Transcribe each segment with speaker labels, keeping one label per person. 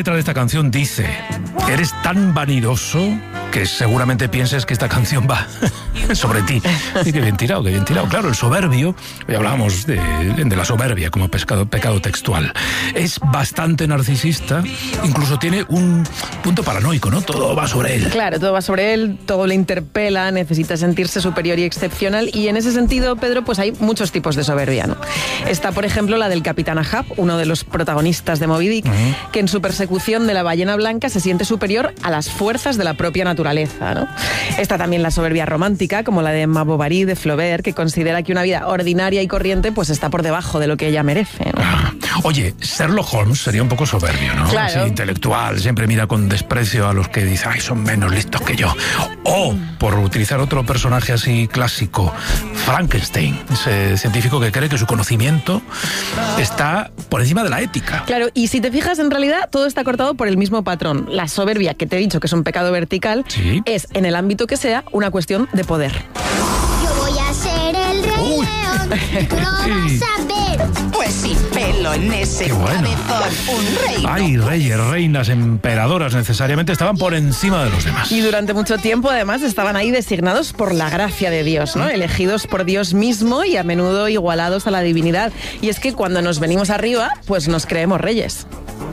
Speaker 1: letra de esta canción dice: eres tan vanidoso que seguramente pienses que esta canción va sobre ti. Y qué bien tirado, qué bien tirado. Claro, el soberbio, hoy hablábamos de la soberbia como pecado textual. Es bastante narcisista, incluso tiene un punto paranoico, ¿no? Todo va sobre él.
Speaker 2: Claro, todo va sobre él, todo le interpela, necesita sentirse superior y excepcional, y en ese sentido, Pedro, pues hay muchos tipos de soberbia, ¿no? Está, por ejemplo, la del capitán Ahab, uno de los protagonistas de Moby Dick, que en su persecución de la ballena blanca se siente superior a las fuerzas de la propia naturaleza, ¿no? Está también la soberbia romántica, como la de Emma Bovary de Flaubert, que considera que una vida ordinaria y corriente pues está por debajo de lo que ella merece, ¿no?
Speaker 1: Oye, Sherlock Holmes sería un poco soberbio, ¿no?
Speaker 2: Claro.
Speaker 1: Así, intelectual, siempre mira con desprecio a los que dicen, ay, son menos listos que yo. O, por utilizar otro personaje así clásico, Frankenstein, ese científico que cree que su conocimiento está por encima de la ética.
Speaker 2: Claro, y si te fijas, en realidad todo está cortado por el mismo patrón. La soberbia, que te he dicho que es un pecado vertical,
Speaker 1: ¿sí?
Speaker 2: Es, en el ámbito que sea, una cuestión de poder.
Speaker 3: Yo voy a ser el rey león, y tú lo vas a ver.
Speaker 4: Pues sin pelo en ese
Speaker 1: Qué bueno.
Speaker 4: cabezón, un rey.
Speaker 1: Ay, reyes, reinas, emperadoras necesariamente estaban por encima de los demás.
Speaker 2: Y durante mucho tiempo, además, estaban ahí designados por la gracia de Dios, ¿no? Elegidos por Dios mismo y a menudo igualados a la divinidad. Y es que cuando nos venimos arriba, pues nos creemos reyes.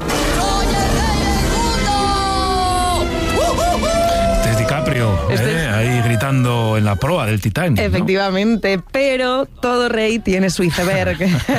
Speaker 1: Este es DiCaprio, ahí gritando en la proa del Titanic, ¿no?
Speaker 2: Efectivamente, pero todo rey tiene su iceberg.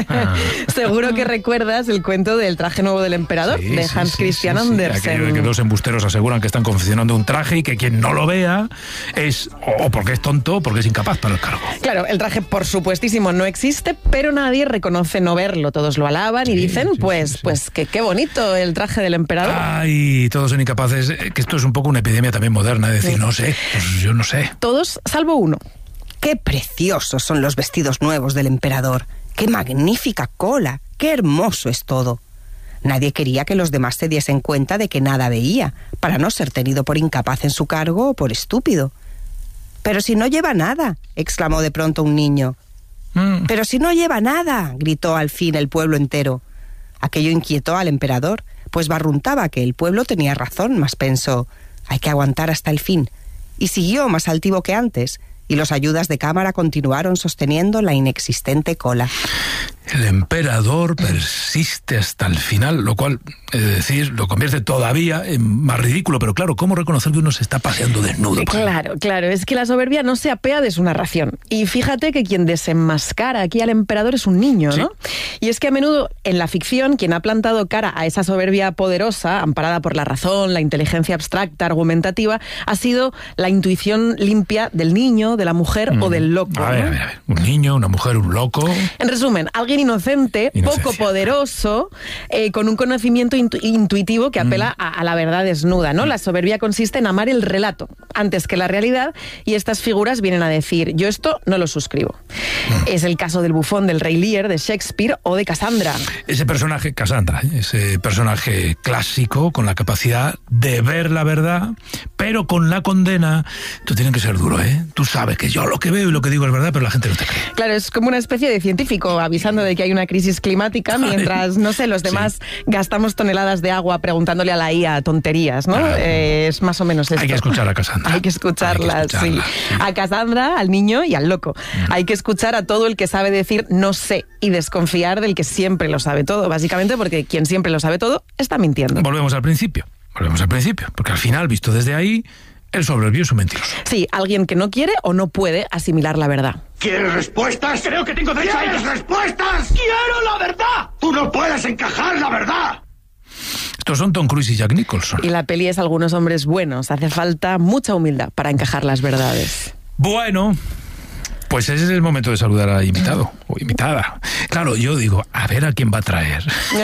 Speaker 2: Seguro que recuerdas el cuento del traje nuevo del emperador,
Speaker 1: Sí,
Speaker 2: de
Speaker 1: sí,
Speaker 2: Hans
Speaker 1: sí,
Speaker 2: Christian
Speaker 1: sí, sí.
Speaker 2: Andersen.
Speaker 1: Aquello de que dos embusteros aseguran que están confeccionando un traje y que quien no lo vea es o porque es tonto o porque es incapaz para el cargo.
Speaker 2: Claro, el traje, por supuestísimo, no existe, pero nadie reconoce no verlo. Todos lo alaban y dicen, pues que qué bonito el traje del emperador.
Speaker 1: Ay, todos son incapaces. Que esto es un poco una epidemia también moderna, de decir, no sé, pues yo no sé.
Speaker 2: Todos, salvo uno.
Speaker 5: ¡Qué preciosos son los vestidos nuevos del emperador! ¡Qué magnífica cola! ¡Qué hermoso es todo! Nadie quería que los demás se diesen cuenta de que nada veía, para no ser tenido por incapaz en su cargo o por estúpido. «¡Pero si no lleva nada!», exclamó de pronto un niño. «¡Pero si no lleva nada!», gritó al fin el pueblo entero. Aquello inquietó al emperador, pues barruntaba que el pueblo tenía razón, mas pensó, hay que aguantar hasta el fin. Y siguió más altivo que antes, y los ayudas de cámara continuaron sosteniendo la inexistente cola.
Speaker 1: El emperador persiste hasta el final, lo cual, es decir, lo convierte todavía en más ridículo. Pero claro, ¿cómo reconocer que uno se está paseando desnudo?
Speaker 2: Claro, es que la soberbia no se apea de su narración. Y fíjate que quien desenmascara aquí al emperador es un niño, ¿no? Sí. Y es que a menudo en la ficción quien ha plantado cara a esa soberbia poderosa, amparada por la razón, la inteligencia abstracta, argumentativa, ha sido la intuición limpia del niño, de la mujer o del loco.
Speaker 1: A ver. Un niño, una mujer, un loco.
Speaker 2: En resumen, alguien inocente, poco poderoso, con un conocimiento intuitivo que apela a la verdad desnuda, ¿no? La soberbia consiste en amar el relato antes que la realidad, y estas figuras vienen a decir, yo esto no lo suscribo. Es el caso del bufón del Rey Lear de Shakespeare o de Cassandra.
Speaker 1: Ese personaje, Cassandra, ese personaje clásico con la capacidad de ver la verdad, pero con la condena. Tú tienes que ser duro, ¿eh? Tú sabes que yo lo que veo y lo que digo es verdad, pero la gente no te cree.
Speaker 2: Claro, es como una especie de científico avisando de que hay una crisis climática mientras, no sé, los demás gastamos toneladas de agua preguntándole a la IA tonterías, ¿no? Es más o menos esto.
Speaker 1: Hay que escuchar a Cassandra.
Speaker 2: Hay que escucharla, sí. A Cassandra, al niño y al loco. Hay que escuchar a todo el que sabe decir no sé y desconfiar del que siempre lo sabe todo, básicamente porque quien siempre lo sabe todo está mintiendo.
Speaker 1: Volvemos al principio, porque al final, visto desde ahí, el soberbio es un mentiroso.
Speaker 2: Sí, alguien que no quiere o no puede asimilar la verdad.
Speaker 6: ¿Quieres respuestas? Creo que tengo derecho a ellas. ¿Quieres respuestas? ¡Quiero la verdad! ¡Tú no puedes encajar la verdad!
Speaker 1: Estos son Tom Cruise y Jack Nicholson.
Speaker 2: Y la peli es Algunos hombres buenos. Hace falta mucha humildad para encajar las verdades.
Speaker 1: Bueno, pues ese es el momento de saludar al invitado o invitada. Claro, yo digo, a ver a quién va a traer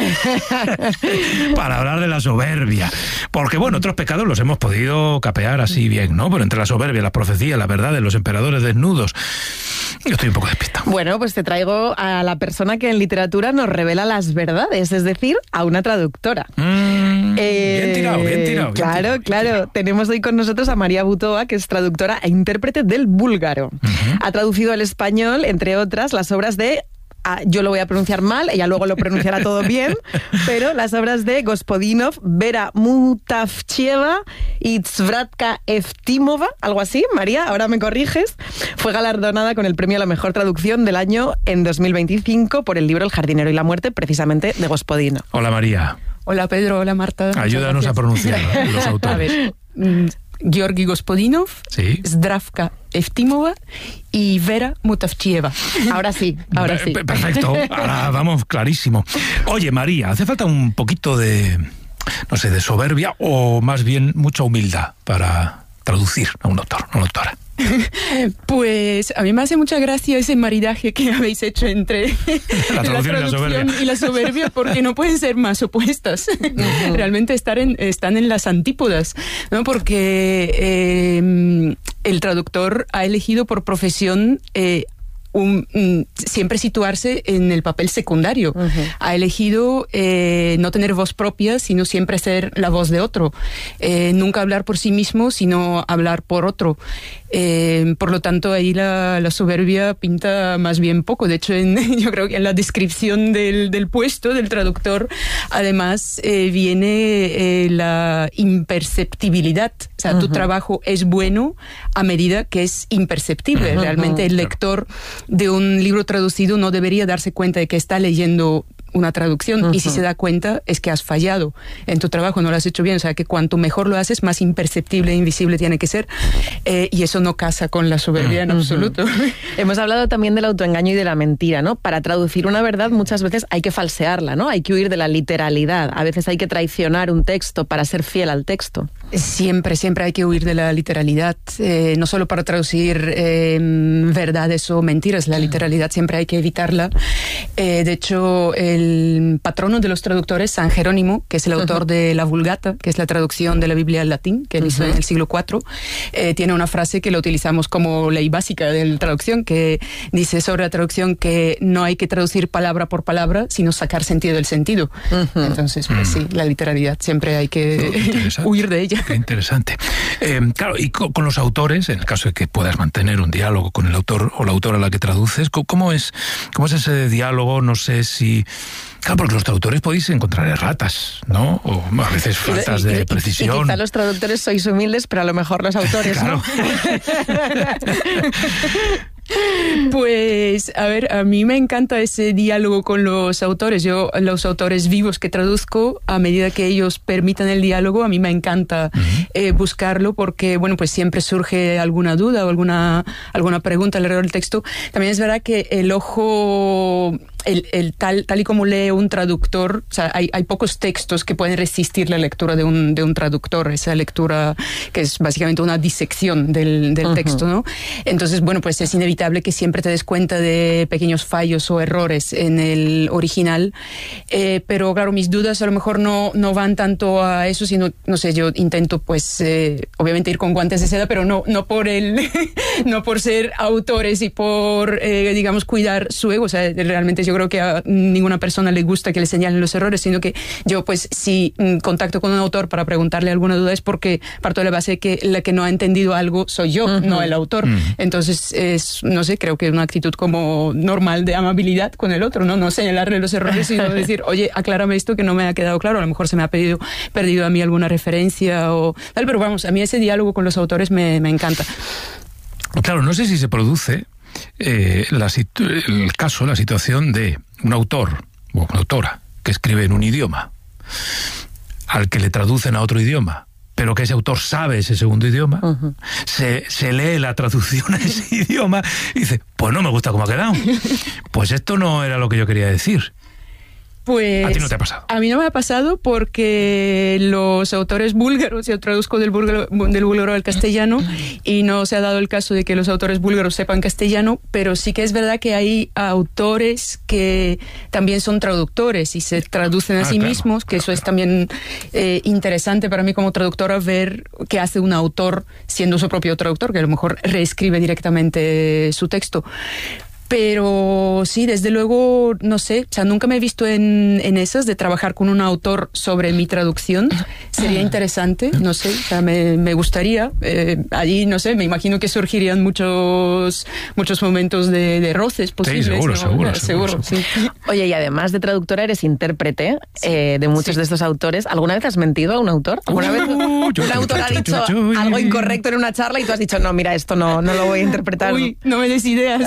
Speaker 1: para hablar de la soberbia. Porque, bueno, otros pecados los hemos podido capear así bien, ¿no? Pero entre la soberbia, la profecía, la verdad de los emperadores desnudos, yo estoy un poco despistado.
Speaker 2: Bueno, pues te traigo a la persona que en literatura nos revela las verdades, es decir, a una traductora.
Speaker 1: Bien tirado.
Speaker 2: Claro. Tenemos hoy con nosotros a María Butoa, que es traductora e intérprete del búlgaro. Ha traducido al español, entre otras, las obras de yo lo voy a pronunciar mal, ella luego lo pronunciará todo bien, pero las obras de Gospodinov, Vera Mutavchieva y Tzvratka Eftimova, algo así, María, ahora me corriges, fue galardonada con el premio a la mejor traducción del año en 2025 por el libro El jardinero y la muerte, precisamente de Gospodinov.
Speaker 1: Hola María.
Speaker 7: Hola Pedro, hola Marta.
Speaker 1: Ayúdanos a pronunciar los autores.
Speaker 7: A ver, Georgi Gospodinov,
Speaker 1: sí.
Speaker 7: Zdravka Eftimova y Vera Mutavchieva.
Speaker 2: Ahora sí.
Speaker 1: Perfecto, ahora vamos clarísimo. Oye María, hace falta un poquito de, no sé, de soberbia o más bien mucha humildad para traducir a un autor, a una autora.
Speaker 7: Pues a mí me hace mucha gracia ese maridaje que habéis hecho entre
Speaker 1: la traducción
Speaker 7: y la soberbia, porque no pueden ser más opuestas. Realmente están en las antípodas, ¿no? Porque el traductor ha elegido por profesión siempre situarse en el papel secundario. Ha elegido no tener voz propia, sino siempre ser la voz de otro. Nunca hablar por sí mismo, sino hablar por otro. Por lo tanto, ahí la soberbia pinta más bien poco. De hecho, yo creo que en la descripción del puesto del traductor, además, viene la imperceptibilidad. O sea, tu trabajo es bueno a medida que es imperceptible. Realmente el lector de un libro traducido no debería darse cuenta de que está leyendo una traducción, y si se da cuenta es que has fallado en tu trabajo, no lo has hecho bien. O sea, que cuanto mejor lo haces, más imperceptible e invisible tiene que ser, y eso no casa con la soberbia en absoluto.
Speaker 2: Hemos hablado también del autoengaño y de la mentira, ¿no? Para traducir una verdad muchas veces hay que falsearla, ¿no? Hay que huir de la literalidad, a veces hay que traicionar un texto para ser fiel al texto.
Speaker 7: Siempre hay que huir de la literalidad, no solo para traducir verdades o mentiras. La literalidad siempre hay que evitarla. De hecho, el patrono de los traductores, San Jerónimo, que es el autor de la Vulgata, que es la traducción de la Biblia al latín, que él hizo en el siglo IV, tiene una frase que la utilizamos como ley básica de la traducción, que dice sobre la traducción que no hay que traducir palabra por palabra, sino sacar sentido del sentido. Entonces, pues sí, la literalidad siempre hay que huir de ella.
Speaker 1: Qué interesante. Claro, y con los autores, en el caso de que puedas mantener un diálogo con el autor o la autora a la que traduces, ¿cómo es ese diálogo? No sé si... Claro, porque los traductores podéis encontrar erratas, ¿no? O a veces faltas de precisión.
Speaker 2: Y quizá los traductores sois humildes, pero a lo mejor los autores,
Speaker 1: claro.
Speaker 2: ¿no?
Speaker 7: Pues, a ver, a mí me encanta ese diálogo con los autores. Yo, los autores vivos que traduzco, a medida que ellos permitan el diálogo, a mí me encanta buscarlo, porque, bueno, pues siempre surge alguna duda o alguna pregunta alrededor del texto. También es verdad que el ojo... tal y como lee un traductor, o sea, hay pocos textos que pueden resistir la lectura de un traductor, esa lectura que es básicamente una disección del texto, ¿no? Entonces, bueno, pues es inevitable que siempre te des cuenta de pequeños fallos o errores en el original, pero claro, mis dudas a lo mejor no van tanto a eso, sino, no sé, yo intento pues obviamente ir con guantes de seda, pero no por ser autores y por digamos cuidar su ego. O sea, realmente yo creo que a ninguna persona le gusta que le señalen los errores, sino que yo pues si contacto con un autor para preguntarle alguna duda es porque parto de la base de que la que no ha entendido algo soy yo, no el autor. Entonces es, no sé, creo que es una actitud como normal de amabilidad con el otro, no señalarle los errores, sino decir, oye, aclárame esto que no me ha quedado claro, a lo mejor se me ha perdido a mí alguna referencia o tal, pero vamos, a mí ese diálogo con los autores me encanta.
Speaker 1: Claro, no sé si se produce la situación de un autor o una autora que escribe en un idioma al que le traducen a otro idioma, pero que ese autor sabe ese segundo idioma, se lee la traducción a ese idioma y dice, pues no me gusta cómo ha quedado, pues esto no era lo que yo quería decir.
Speaker 7: Pues,
Speaker 1: ¿a ti no te ha pasado?
Speaker 7: A mí no me ha pasado porque los autores búlgaros, yo traduzco del búlgaro al castellano y no se ha dado el caso de que los autores búlgaros sepan castellano, pero sí que es verdad que hay autores que también son traductores y se traducen a sí mismos, que eso es también interesante para mí como traductora, ver qué hace un autor siendo su propio traductor, que a lo mejor reescribe directamente su texto. Pero sí, desde luego, no sé, o sea, nunca me he visto en esas de trabajar con un autor sobre mi traducción. Sería interesante, no sé, o sea, me gustaría. Allí, no sé, me imagino que surgirían muchos momentos de roces posibles.
Speaker 1: Sí, seguro.
Speaker 7: Sí.
Speaker 2: Oye, y además de traductora, eres intérprete de muchos de estos autores. ¿Alguna vez has mentido a un autor? ¿Alguna vez un autor ha dicho algo incorrecto en una charla y tú has dicho, no, mira, esto no lo voy a interpretar?
Speaker 7: Uy, no me des ideas.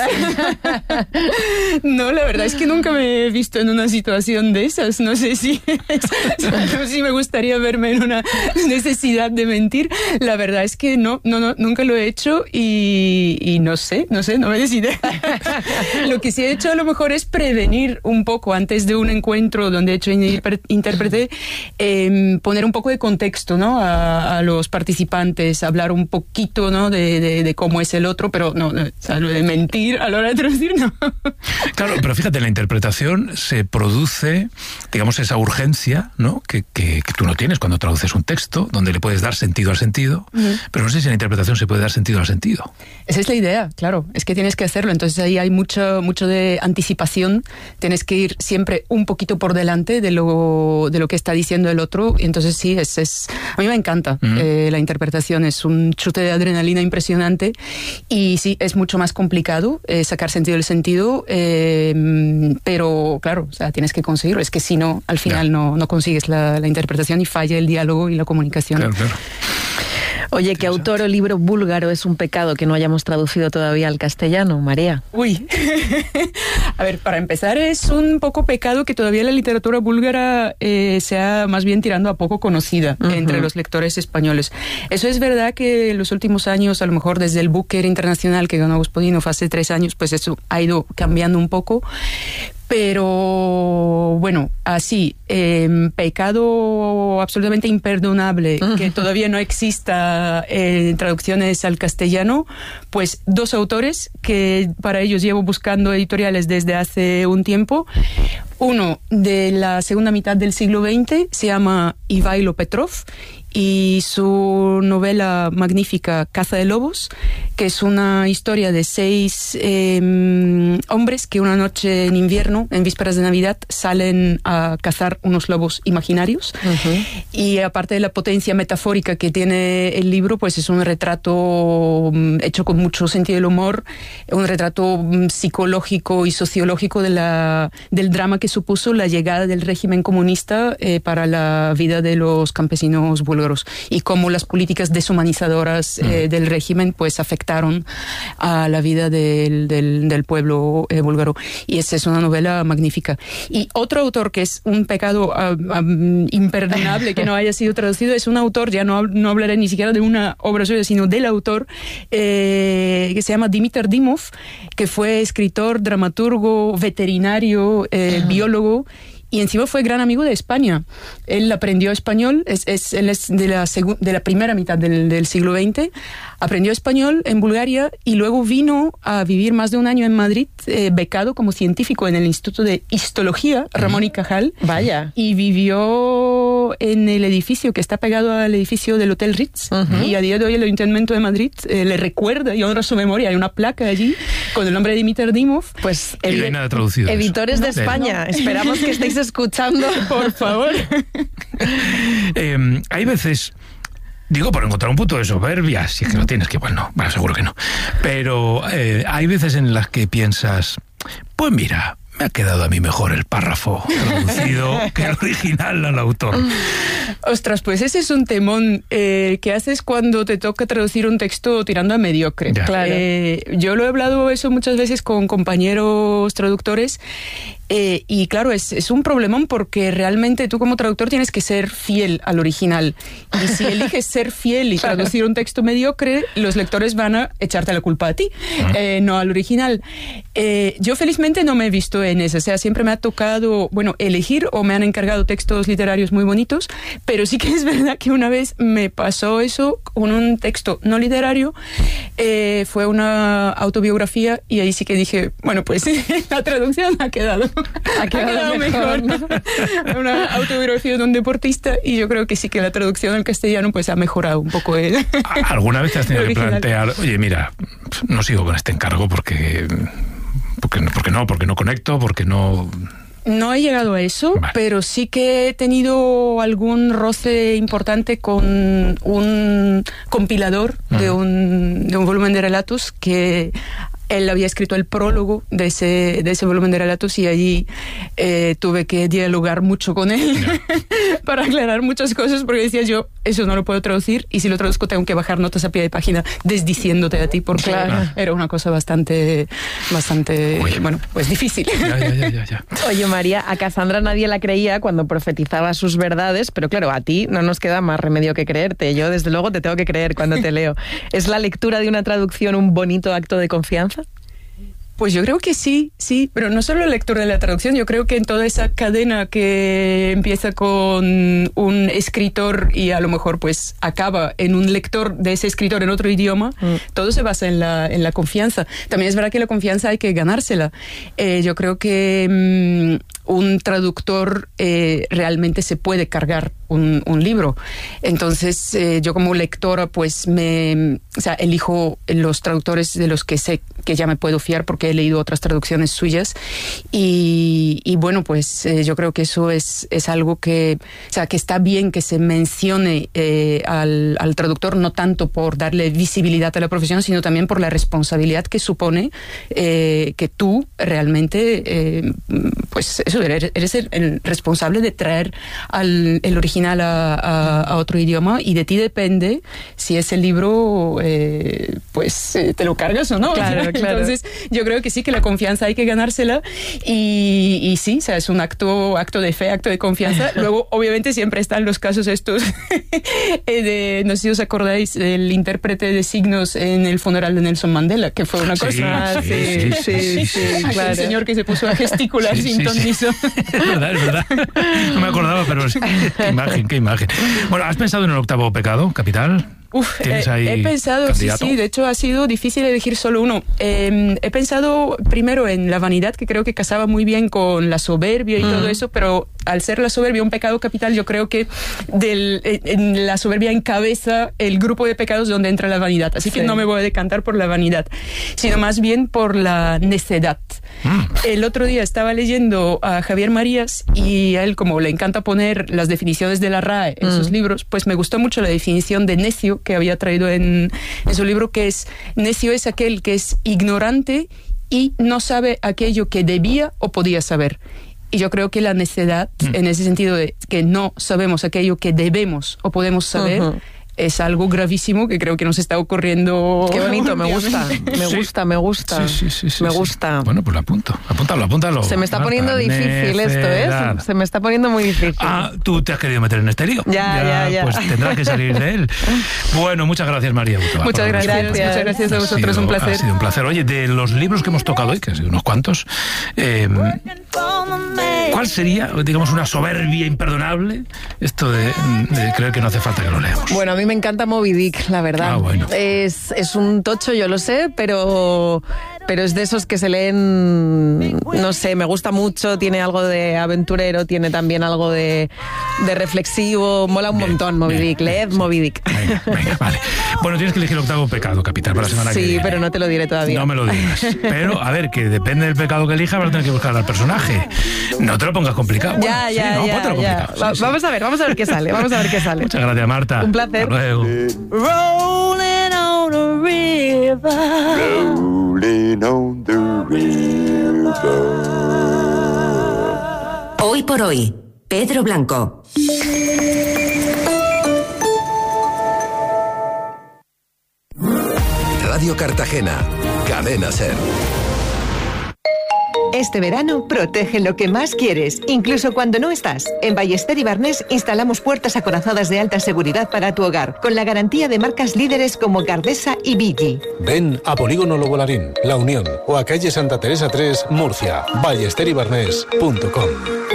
Speaker 7: No, la verdad es que nunca me he visto en una situación de esas. No sé si me gustaría verme en una necesidad de mentir. La verdad es que no, nunca lo he hecho y no sé, no me des idea. Lo que sí he hecho a lo mejor es prevenir un poco antes de un encuentro donde he hecho intérprete, poner un poco de contexto, ¿no? A los participantes, hablar un poquito, ¿no? de cómo es el otro, pero no, o sea, lo de mentir a la hora de traducir, no.
Speaker 1: Claro, pero fíjate, en la interpretación se produce, digamos, esa urgencia, ¿no? Que tú no tienes cuando traduces un texto, donde le puedes dar sentido al sentido, pero no sé si en la interpretación se puede dar sentido al sentido.
Speaker 7: Esa es la idea, claro, es que tienes que hacerlo, entonces ahí hay mucho de anticipación, tienes que ir siempre un poquito por delante de lo que está diciendo el otro, y entonces sí, a mí me encanta la interpretación, es un chute de adrenalina impresionante, y sí, es mucho más complicado sacar sentido del sentido, pero claro, o sea, tienes que conseguirlo, es que si no, al final no consigues la interpretación y falla el diálogo y la comunicación.
Speaker 1: Claro.
Speaker 2: Oye, ¿qué autor o libro búlgaro es un pecado que no hayamos traducido todavía al castellano, María?
Speaker 7: Uy, a ver, para empezar es un poco pecado que todavía la literatura búlgara sea más bien tirando a poco conocida entre los lectores españoles. Eso es verdad que en los últimos años, a lo mejor desde el Booker Internacional que ganó Gospodinov hace 3 años, pues eso ha ido cambiando un poco. Pero bueno, así, pecado absolutamente imperdonable que todavía no exista traducciones al castellano, pues 2 autores que para ellos llevo buscando editoriales desde hace un tiempo. Uno de la segunda mitad del siglo XX se llama Ivailo Petrov y su novela magnífica Caza de Lobos, que es una historia de 6 hombres que una noche en invierno, en vísperas de Navidad, salen a cazar unos lobos imaginarios. Y aparte de la potencia metafórica que tiene el libro, pues es un retrato hecho con mucho sentido del humor, un retrato psicológico y sociológico del drama que supuso la llegada del régimen comunista para la vida de los campesinos búlgaros y cómo las políticas deshumanizadoras del régimen pues afectaron a la vida del pueblo búlgaro. Y esa es una novela magnífica. Y otro autor que es un pecado imperdonable que no haya sido traducido es un autor, ya no hablaré ni siquiera de una obra suya, sino del autor que se llama Dimitar Dimov, que fue escritor, dramaturgo, veterinario, biólogo, y encima fue gran amigo de España. Él aprendió español, él es de la primera mitad del siglo XX, aprendió español en Bulgaria y luego vino a vivir más de un año en Madrid, becado como científico en el Instituto de Histología Ramón y Cajal.
Speaker 2: Vaya.
Speaker 7: Y vivió en el edificio que está pegado al edificio del Hotel Ritz. Y a día de hoy el Ayuntamiento de Madrid le recuerda y honra su memoria. Hay una placa allí con el nombre de Dimitar Dimov.
Speaker 2: Pues
Speaker 1: y no hay nada traducido.
Speaker 2: Editores de España, esperamos que estéis escuchando, por favor.
Speaker 1: Hay veces, digo, por encontrar un punto de soberbia, si es que lo tienes, que bueno, seguro que no, pero hay veces en las que piensas, pues mira, me ha quedado a mí mejor el párrafo traducido que el original al autor.
Speaker 7: Ostras, pues ese es un temón que haces cuando te toca traducir un texto tirando a mediocre.
Speaker 2: Claro.
Speaker 7: Yo lo he hablado eso muchas veces con compañeros traductores. Y claro, es un problemón porque realmente tú como traductor tienes que ser fiel al original. Y si eliges ser fiel y traducir un texto mediocre, los lectores van a echarte la culpa a ti, no al original. Yo felizmente no me he visto en eso. O sea, siempre me ha tocado, elegir o me han encargado textos literarios muy bonitos, pero sí que es verdad que una vez me pasó eso con un texto no literario, fue una autobiografía y ahí sí que dije, pues la traducción ha quedado mejor. Una autobiografía de un deportista y yo creo que sí que la traducción al castellano pues ha mejorado un poco. ¿Alguna
Speaker 1: vez te has tenido que plantear, oye, mira, no sigo con este encargo porque Porque no conecto, porque no...
Speaker 7: No he llegado a eso,
Speaker 1: vale,
Speaker 7: pero sí que he tenido algún roce importante con un compilador de un volumen de relatos que él había escrito el prólogo de ese volumen de relatos y allí tuve que dialogar mucho con él para aclarar muchas cosas, porque decía yo, eso no lo puedo traducir, y si lo traduzco tengo que bajar notas a pie de página desdiciéndote a ti, porque era una cosa bastante bueno, pues difícil.
Speaker 1: Ya.
Speaker 2: Oye, María, a Cassandra nadie la creía cuando profetizaba sus verdades, pero claro, a ti no nos queda más remedio que creerte. Yo, desde luego, te tengo que creer cuando te leo. ¿Es la lectura de una traducción un bonito acto de confianza?
Speaker 7: Pues yo creo que sí, pero no solo la lectura de la traducción, yo creo que en toda esa cadena que empieza con un escritor y a lo mejor pues acaba en un lector de ese escritor en otro idioma, todo se basa en la confianza. También es verdad que la confianza hay que ganársela. Yo creo que un traductor realmente se puede cargar un libro. Entonces, yo como lectora, pues elijo los traductores de los que sé que ya me puedo fiar porque he leído otras traducciones suyas. Y bueno, pues yo creo que eso es algo que está bien que se mencione al traductor, no tanto por darle visibilidad a la profesión, sino también por la responsabilidad que supone que tú realmente, pues eso, eres el responsable de traer el original a otro idioma, y de ti depende si ese libro pues te lo cargas o no.
Speaker 2: Claro.
Speaker 7: Entonces yo creo que sí, que la confianza hay que ganársela, y sí, o sea, es un acto de fe, acto de confianza. Luego obviamente siempre están los casos estos no sé si os acordáis del intérprete de signos en el funeral de Nelson Mandela, que fue una cosa... Sí, claro. El señor que se puso a gesticular sin ton ni son.
Speaker 1: Es verdad. No me acordaba, pero qué imagen. Bueno, ¿has pensado en el octavo pecado capital?
Speaker 7: He pensado, candidato? Sí, de hecho ha sido difícil elegir solo uno. He pensado primero en la vanidad, que creo que casaba muy bien con la soberbia y todo eso, pero al ser la soberbia un pecado capital, yo creo que en la soberbia encabeza el grupo de pecados donde entra la vanidad. Así que no me voy a decantar por la vanidad, sino más bien por la necedad. El otro día estaba leyendo a Javier Marías, y a él, como le encanta poner las definiciones de la RAE en sus libros, pues me gustó mucho la definición de necio que había traído en su libro, que es: necio es aquel que es ignorante y no sabe aquello que debía o podía saber. Y yo creo que la necedad, en ese sentido de que no sabemos aquello que debemos o podemos saber, es algo gravísimo que creo que nos está ocurriendo.
Speaker 2: Qué bonito, me gusta.
Speaker 1: Sí.
Speaker 2: Me gusta.
Speaker 1: Bueno, pues apúntalo.
Speaker 2: Se me está poniendo difícil esto, Se me está poniendo muy difícil.
Speaker 1: Tú te has querido meter en este lío.
Speaker 2: Ya.
Speaker 1: Pues tendrás que salir de él. Bueno, muchas gracias, María.
Speaker 7: Muchas gracias a vosotros, un placer.
Speaker 1: Ha sido un placer. Oye, de los libros que hemos tocado hoy, que han sido unos cuantos, ¿cuál sería, digamos, una soberbia imperdonable? Esto de creer que no hace falta que lo leamos.
Speaker 2: Bueno, a mí me encanta Moby Dick, la verdad.
Speaker 1: Bueno.
Speaker 2: Es un tocho, yo lo sé, pero es de esos que se leen, no sé, me gusta mucho, tiene algo de aventurero, tiene también algo de reflexivo, mola un montón Moby Dick, leed Moby Dick.
Speaker 1: Venga, vale. Bueno, tienes que elegir el octavo pecado capital para la semana que viene.
Speaker 2: Sí, pero no te lo diré todavía.
Speaker 1: No me lo digas. Pero, a ver, que depende del pecado que elijas, vas a tener que buscar al personaje. No te lo pongas complicado.
Speaker 2: Ya. Vamos a ver qué sale,
Speaker 1: Muchas gracias, Marta.
Speaker 2: Un placer.
Speaker 1: Hasta luego.
Speaker 8: Rolling on the river. Rolling on the river.
Speaker 9: Hoy por hoy, Pedro Blanco.
Speaker 10: Radio Cartagena, Cadena SER.
Speaker 11: Este verano, protege lo que más quieres, incluso cuando no estás. En Ballester y Barnés instalamos puertas acorazadas de alta seguridad para tu hogar, con la garantía de marcas líderes como Gardesa y Viggi.
Speaker 12: Ven a Polígono Lobo Larín, La Unión, o a calle Santa Teresa 3, Murcia. ballesteribarnés.com.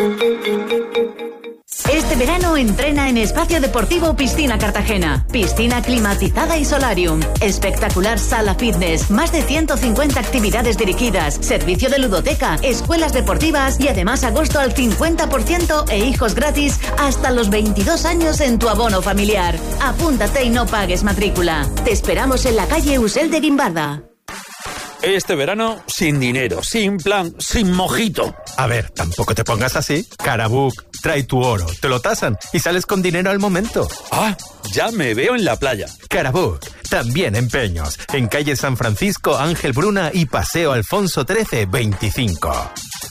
Speaker 13: Este verano entrena en Espacio Deportivo Piscina Cartagena. Piscina climatizada y solarium. Espectacular sala fitness. Más de 150 actividades dirigidas. Servicio de ludoteca. Escuelas deportivas. Y además agosto al 50% e hijos gratis hasta los 22 años en tu abono familiar. Apúntate y no pagues matrícula. Te esperamos en la calle Usel de Guimbarda.
Speaker 14: Este verano, sin dinero, sin plan, sin mojito.
Speaker 15: A ver, tampoco te pongas así. Carabook, trae tu oro, te lo tasan y sales con dinero al momento.
Speaker 14: Ah, ya me veo en la playa.
Speaker 15: Carabook, también en Peños, en calle San Francisco, Ángel Bruna y Paseo Alfonso XIII, 25.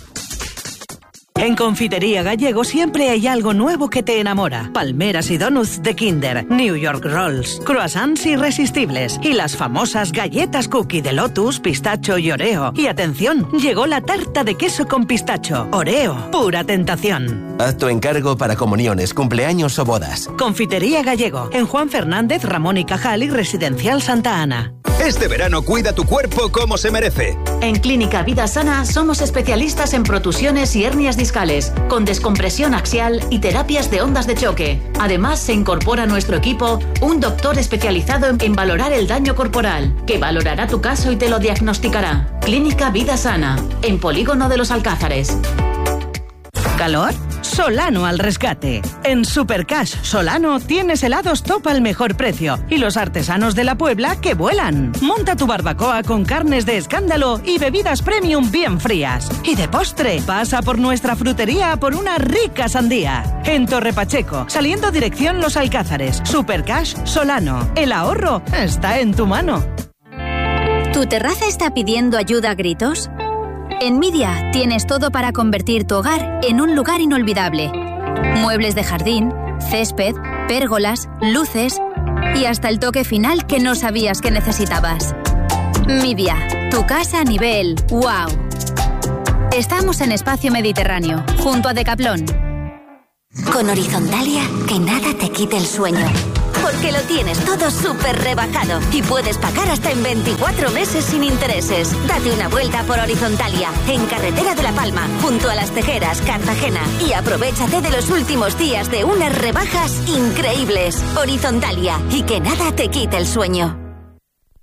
Speaker 16: En Confitería Gallego siempre hay algo nuevo que te enamora. Palmeras y donuts de Kinder, New York Rolls, croissants irresistibles y las famosas galletas cookie de Lotus, pistacho y Oreo. Y atención, llegó la tarta de queso con pistacho. Oreo, pura tentación.
Speaker 17: Haz tu encargo para comuniones, cumpleaños o bodas.
Speaker 16: Confitería Gallego, en Juan Fernández, Ramón y Cajal y Residencial Santa Ana.
Speaker 18: Este verano cuida tu cuerpo como se merece.
Speaker 13: En Clínica Vida Sana somos especialistas en protusiones y hernias discales, con descompresión axial y terapias de ondas de choque. Además, se incorpora a nuestro equipo un doctor especializado en valorar el daño corporal, que valorará tu caso y te lo diagnosticará. Clínica Vida Sana, en Polígono de los Alcázares.
Speaker 16: ¿Calor? Solano al rescate. En Supercash Solano tienes helados top al mejor precio y los artesanos de la Puebla que vuelan. Monta tu barbacoa con carnes de escándalo y bebidas premium bien frías. Y de postre, pasa por nuestra frutería por una rica sandía. En Torre Pacheco, saliendo dirección Los Alcázares. Supercash Solano. El ahorro está en tu mano.
Speaker 19: ¿Tu terraza está pidiendo ayuda a gritos? En Midia tienes todo para convertir tu hogar en un lugar inolvidable. Muebles de jardín, césped, pérgolas, luces y hasta el toque final que no sabías que necesitabas. Midia, tu casa a nivel ¡wow! Estamos en Espacio Mediterráneo, junto a Decathlon.
Speaker 20: Con Horizontalia, que nada te quite el sueño. Porque lo tienes todo súper rebajado y puedes pagar hasta en 24 meses sin intereses. Date una vuelta por Horizontalia, en Carretera de la Palma, junto a Las Tejeras, Cartagena. Y aprovéchate de los últimos días de unas rebajas increíbles. Horizontalia, y que nada te quite el sueño.